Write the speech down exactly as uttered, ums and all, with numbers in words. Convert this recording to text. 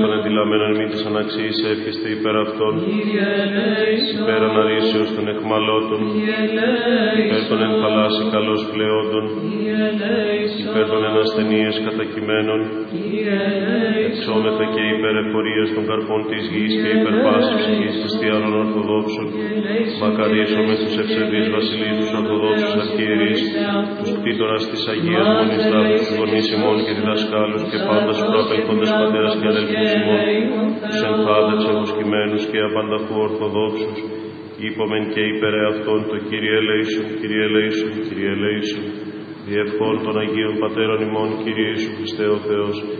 Των εντυλαμμένων μη της αναξίης εύχεστε υπέρ αυτών, υπέρ αναρρήσεως των εχμαλώτων, υπέρ των εν θαλάσσι καλώς πλεόντων, υπέρ των εν ασθενείες κατακειμένων, εξόμεθα και υπέρ εφορίας των καρπών της γης και υπέρ πάσης ψυχής χριστιανών Ορθοδόξων, μακαρίσομαι τους ευσεβείς βασιλείς τους Ορθοδόξους αρχιερείς, τους κτήτορας της Αγίας Μονής Δάβης, τους γονείς ημών και διδασκάλους και πάντας προαπελθόντες πατέρας και αδελφούς ημών, τους εμφάδες ευωσκημένους και απανταχού Ορθοδόξους, είπομεν και υπέρ αυτών το Κύριε ελέησον, Κύριε ελέησον, Κύριε ελέησον, διευχών των Αγίων Πατέρων ημών, Κύριε Ιησού Χριστέ ο Θεός,